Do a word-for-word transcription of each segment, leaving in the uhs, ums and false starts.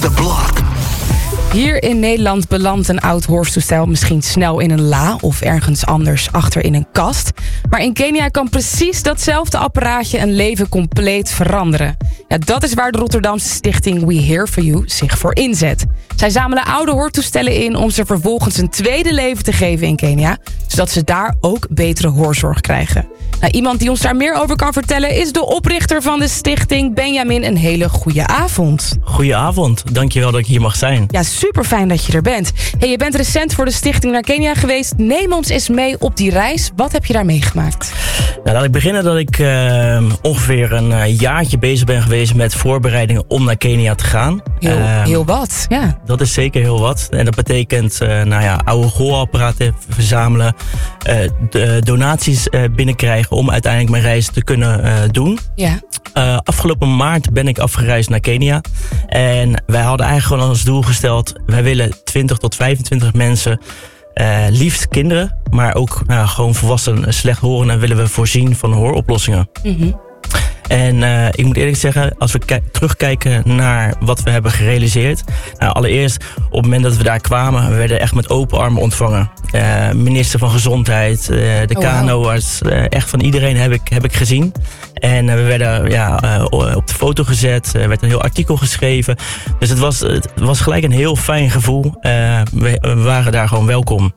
the block. Hier in Nederland belandt een oud hoortoestel misschien snel in een la of ergens anders achter in een kast. Maar in Kenia kan precies datzelfde apparaatje een leven compleet veranderen. Ja, dat is waar de Rotterdamse stichting We Here For You zich voor inzet. Zij zamelen oude hoortoestellen in om ze vervolgens een tweede leven te geven in Kenia, zodat ze daar ook betere hoorzorg krijgen. Nou, iemand die ons daar meer over kan vertellen is de oprichter van de stichting, Benjamin. Een hele goede avond. Goedenavond, dankjewel dat ik hier mag zijn. Ja, super fijn dat je er bent. Hey, je bent recent voor de stichting naar Kenia geweest. Neem ons eens mee op die reis. Wat heb je daar meegemaakt? Nou, laat ik beginnen dat ik uh, ongeveer een uh, jaartje bezig ben geweest met voorbereidingen om naar Kenia te gaan. Heel, uh, heel wat, ja. Dat is zeker heel wat. En dat betekent uh, nou ja, oude gehoorapparaten verzamelen, uh, de donaties uh, binnenkrijgen om uiteindelijk mijn reis te kunnen uh, doen. Ja. Uh, afgelopen maart ben ik afgereisd naar Kenia. En wij hadden eigenlijk gewoon als doel gesteld, wij willen twintig tot vijfentwintig mensen, uh, liefst kinderen, maar ook uh, gewoon volwassenen, slechthorenden, willen we voorzien van hooroplossingen. Mm-hmm. En uh, ik moet eerlijk zeggen, als we k- terugkijken naar wat we hebben gerealiseerd. Nou, allereerst, op het moment dat we daar kwamen, we werden echt met open armen ontvangen. Uh, minister van Gezondheid, uh, de oh, wow. kano'ers, uh, echt van iedereen heb ik, heb ik gezien. En uh, we werden ja, uh, op de foto gezet, er werd een heel artikel geschreven. Dus het was, het was gelijk een heel fijn gevoel. Uh, we, we waren daar gewoon welkom.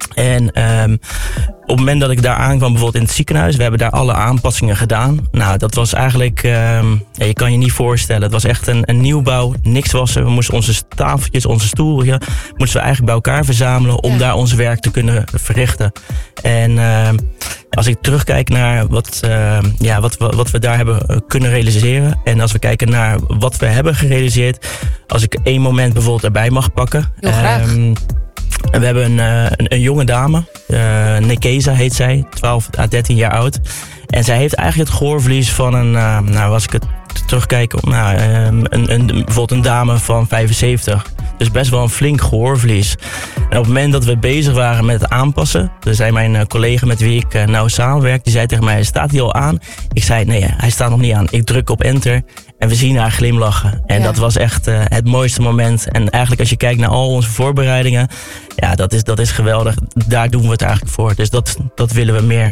En um, op het moment dat ik daar aankwam, bijvoorbeeld in het ziekenhuis, we hebben daar alle aanpassingen gedaan. Nou, dat was eigenlijk, um, ja, je kan je niet voorstellen. Het was echt een, een nieuwbouw, niks was er. We moesten onze tafeltjes, onze stoeltjes, moesten we eigenlijk bij elkaar verzamelen om ja. daar ons werk te kunnen verrichten. En uh, als ik terugkijk naar wat, uh, ja, wat, wat, wat we daar hebben kunnen realiseren. En als we kijken naar wat we hebben gerealiseerd. Als ik één moment bijvoorbeeld erbij mag pakken. Heel graag. Um, we hebben een, een, een jonge dame, uh, Nekeza heet zij, twaalf à dertien jaar oud. En zij heeft eigenlijk het gehoorverlies van een, uh, nou als ik het terugkijk, nou, um, een, een, bijvoorbeeld een dame van vijfenzeventig. Dus best wel een flink gehoorverlies. En op het moment dat we bezig waren met het aanpassen, er zei mijn uh, collega met wie ik uh, nauw samenwerk, die zei tegen mij, staat hij al aan? Ik zei, nee, hij staat nog niet aan. Ik druk op enter en we zien haar glimlachen. En ja. dat was echt uh, het mooiste moment. En eigenlijk als je kijkt naar al onze voorbereidingen, ja, dat is, dat is geweldig. Daar doen we het eigenlijk voor. Dus dat, dat willen we meer.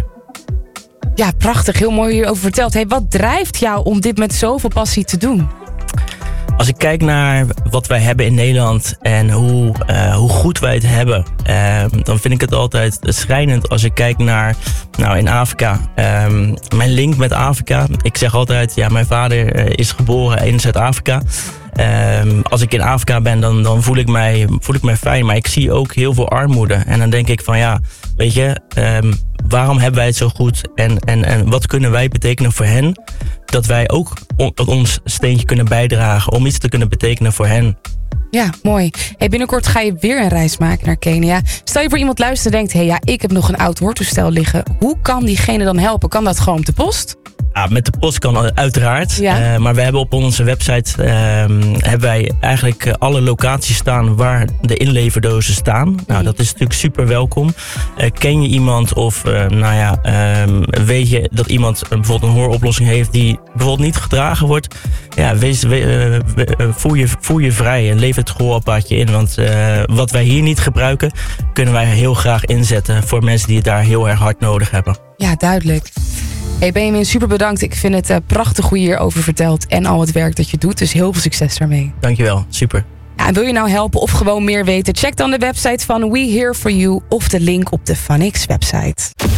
Ja, prachtig. Heel mooi hierover verteld. Hey, wat drijft jou om dit met zoveel passie te doen? Als ik kijk naar wat wij hebben in Nederland en hoe, uh, hoe goed wij het hebben, uh, dan vind ik het altijd schrijnend als ik kijk naar, nou in Afrika, um, mijn link met Afrika. Ik zeg altijd, ja, mijn vader uh, is geboren in Zuid-Afrika. Um, als ik in Afrika ben, dan, dan voel, ik mij, voel ik mij fijn. Maar ik zie ook heel veel armoede. En dan denk ik van ja, weet je, um, waarom hebben wij het zo goed? En, en, en wat kunnen wij betekenen voor hen? Dat wij ook on, ons steentje kunnen bijdragen om iets te kunnen betekenen voor hen. Ja, mooi. Hey, binnenkort ga je weer een reis maken naar Kenia. Stel je voor iemand luistert en denkt, hé hey, ja, ik heb nog een oud hoortoestel liggen. Hoe kan diegene dan helpen? Kan dat gewoon op de post? Ja, met de post kan uiteraard. Ja. Uh, maar we hebben op onze website uh, hebben wij eigenlijk alle locaties staan waar de inleverdozen staan. Mm. Nou, dat is natuurlijk super welkom. Uh, ken je iemand of uh, nou ja, uh, weet je dat iemand uh, bijvoorbeeld een hooroplossing heeft die bijvoorbeeld niet gedragen wordt? Ja, wees, we, uh, uh, voel, je, voel je vrij en lever het gehoorapparaatje in. Want uh, wat wij hier niet gebruiken, kunnen wij heel graag inzetten voor mensen die het daar heel erg hard nodig hebben. Ja, duidelijk. Hey Benjamin, super bedankt. Ik vind het uh, prachtig hoe je hierover vertelt en al het werk dat je doet. Dus heel veel succes daarmee. Dankjewel, super. Ja, en wil je nou helpen of gewoon meer weten? Check dan de website van We Here For You of de link op de Phonix website.